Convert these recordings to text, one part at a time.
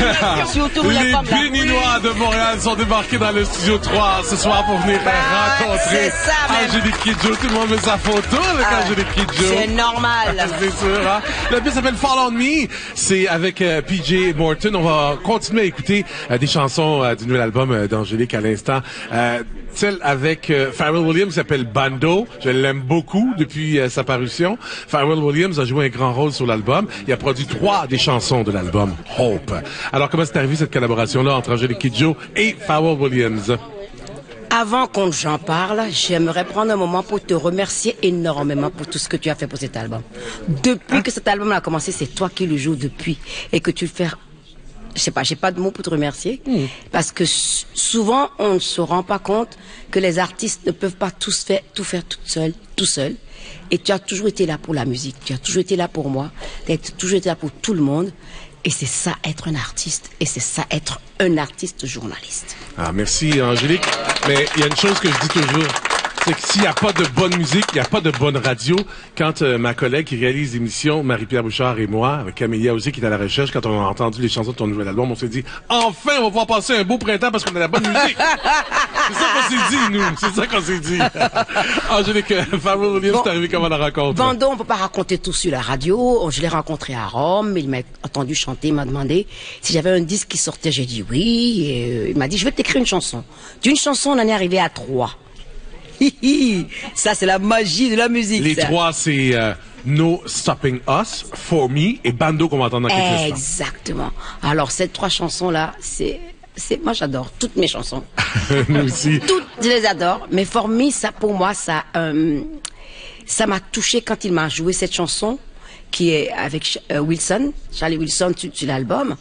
Surtout les femmes. Les Béninois de Montréal sont débarqués dans le studio 3 ce soir pour venir rencontrer Angélique Kidjo. Tout le monde met sa photo avec Angélique Kidjo. C'est normal. C'est sûr, hein? La pièce s'appelle Fall on Me. C'est avec PJ Morton. On va continuer à écouter des chansons du nouvel album d'Angélique à l'instant. Celle avec Pharrell Williams s'appelle Bando. Je l'aime beaucoup depuis sa parution. Pharrell Williams a joué un grand rôle sur l'album. Il a produit 3 des chansons de l'album Hope. Alors, comment c'est arrivé cette collaboration-là entre Angélique Kidjo et Pharrell Williams? Avant qu'on j'en parle, j'aimerais prendre un moment pour te remercier énormément pour tout ce que tu as fait pour cet album. Depuis que cet album a commencé, c'est toi qui le joues depuis et que tu le fais. Je sais pas, j'ai pas de mots pour te remercier parce que souvent on ne se rend pas compte que les artistes ne peuvent pas tout faire tout seul. Et tu as toujours été là pour la musique, tu as toujours été là pour moi, tu as toujours été là pour tout le monde. Et c'est ça être un artiste, et c'est ça être un artiste journaliste. Ah, merci Angélique. Mais il y a une chose que je dis toujours, c'est que s'il n'y a pas de bonne musique, il n'y a pas de bonne radio. Quand ma collègue qui réalise l'émission, Marie-Pierre Bouchard et moi, avec Camélia aussi qui est à la recherche, quand on a entendu les chansons de ton nouvel album, on s'est dit, enfin, on va pouvoir passer un beau printemps parce qu'on a la bonne musique. C'est ça qu'on s'est dit, nous. C'est ça qu'on s'est dit. Angélique, Pharrell Williams, c'est arrivé comment la rencontre? Bando, on peut pas raconter tout sur la radio. Je l'ai rencontré à Rome. Il m'a entendu chanter, il m'a demandé si j'avais un disque qui sortait. J'ai dit oui. Et il m'a dit, je vais t'écrire une chanson. D'une chanson, on en est arrivé à 3. Ça, c'est la magie de la musique. Les 3, c'est No Stopping Us, For Me et Bando qu'on va entendre dans quelques instants. Exactement. Alors, ces 3 chansons-là, moi, j'adore toutes mes chansons. Nous aussi. Toutes, je les adore. Mais For Me, ça, pour moi, ça m'a touché quand il m'a joué cette chanson qui est avec Charlie Wilson sur l'album.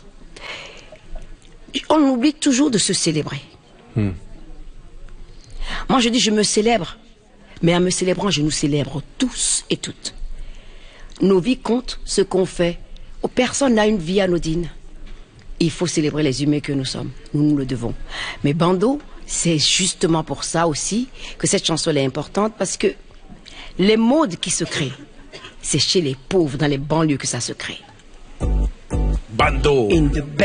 On oublie toujours de se célébrer. Moi, je dis, je me célèbre. Mais en me célébrant, je nous célèbre tous et toutes. Nos vies comptent ce qu'on fait. Personne n'a une vie anodine. Il faut célébrer les humains que nous sommes. Nous nous le devons. Mais Bando, c'est justement pour ça aussi que cette chanson est importante, parce que les modes qui se créent, c'est chez les pauvres, dans les banlieues que ça se crée. Bando.